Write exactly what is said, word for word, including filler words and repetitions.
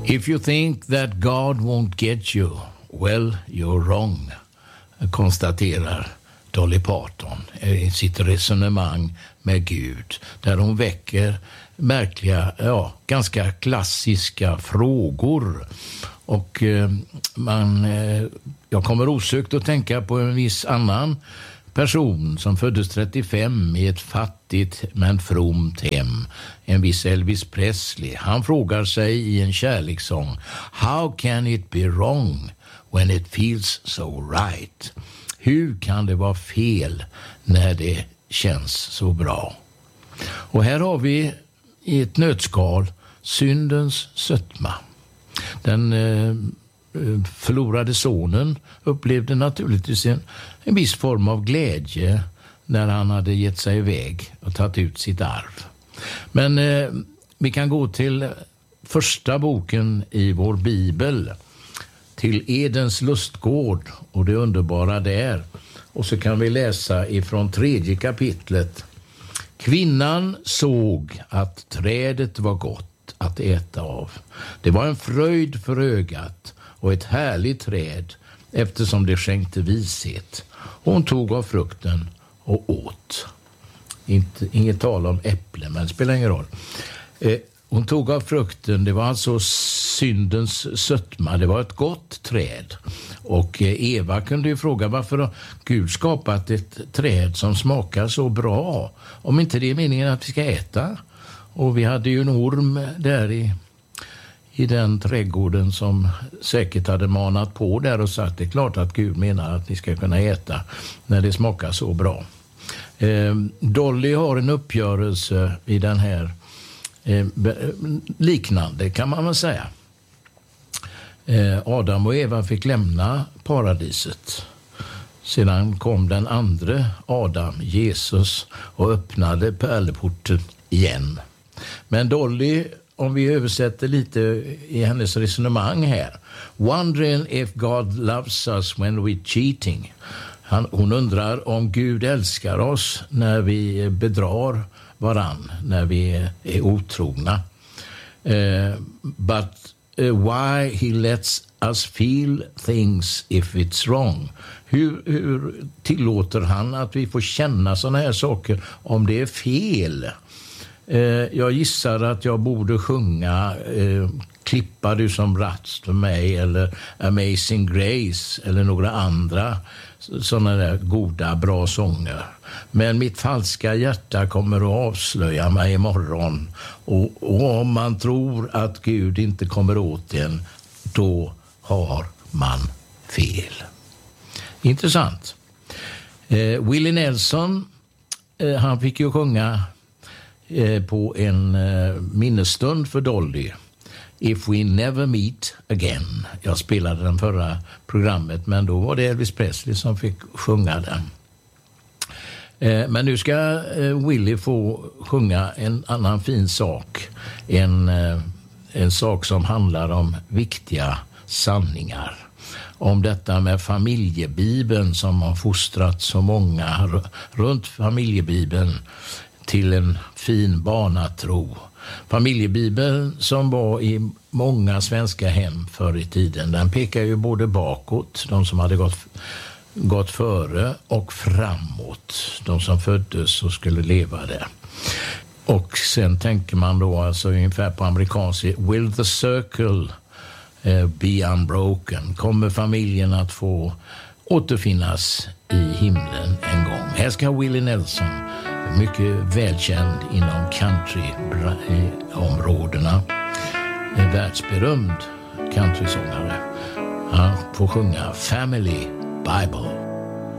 If you think that God won't get you, well, you're wrong, konstaterar Dolly Parton i sitt resonemang med Gud, där hon väcker märkliga, ja, ganska klassiska frågor. Och eh, man, eh, jag kommer osökt att tänka på en viss annan person som föddes trettiofem i ett fattigt men fromt hem, en viss Elvis Presley. Han frågar sig i en kärlekssång: How can it be wrong when it feels so right? Hur kan det vara fel när det känns så bra? Och här har vi i ett nötskal syndens sötma. Den eh, förlorade sonen upplevde naturligtvis en, en viss form av glädje när han hade gett sig iväg och tagit ut sitt arv. Men eh, vi kan gå till första boken i vår bibel, till Edens lustgård och det underbara där. Och så kan vi läsa ifrån tredje kapitlet. Kvinnan såg att trädet var gott att äta av. Det var en fröjd för ögat och ett härligt träd eftersom det skänkte vishet. Hon tog av frukten och åt. Inte, inget tal om äpple, men det spelar ingen roll. Eh, hon tog av frukten, det var alltså syndens sötma, det var ett gott träd. Och Eva kunde ju fråga varför har Gud skapat ett träd som smakar så bra, om inte det är meningen att vi ska äta. Och vi hade ju en orm där i, i den trädgården som säkert hade manat på där och sagt: det är klart att Gud menar att ni ska kunna äta när det smakar så bra. Eh, Dolly har en uppgörelse i den här eh, liknande, kan man väl säga. Eh, Adam och Eva fick lämna paradiset. Sedan kom den andra Adam, Jesus, och öppnade pärleporten igen. Men Dolly, om vi översätter lite i hennes resonemang här: wondering if God loves us when we're cheating. Han, hon undrar om Gud älskar oss när vi bedrar varann, när vi är otrogna. Uh, but uh, why he lets us feel things if it's wrong. Hur, hur tillåter han att vi får känna såna här saker om det är fel? Uh, jag gissar att jag borde sjunga uh, Klippa du som rast för mig, eller Amazing Grace, eller några andra sådana där goda, bra sånger. Men mitt falska hjärta kommer att avslöja mig imorgon. Och, och om man tror att Gud inte kommer åt en, då har man fel. Intressant. Eh, Willie Nelson, eh, han fick ju sjunga eh, på en eh, minnesstund för Dolly. If we never meet again. Jag spelade den förra programmet, men då var det Elvis Presley som fick sjunga den. Eh, men nu ska eh, Willie få sjunga en annan fin sak. En, eh, en sak som handlar om viktiga sanningar. Om detta med familjebibeln som har fostrat så många r- runt familjebibeln till en fin barnatro. Familjebibeln som var i många svenska hem förr i tiden, den pekar ju både bakåt, de som hade gått, gått före, och framåt, de som föddes och skulle leva där. Och sen tänker man då alltså ungefär på amerikansk: will the circle uh, be unbroken? Kommer familjen att få återfinnas i himlen en gång? Här ska Willie Nelson, mycket välkänd inom country-områdena, en världsberömd countrysångare. Han får sjunga Family Bible.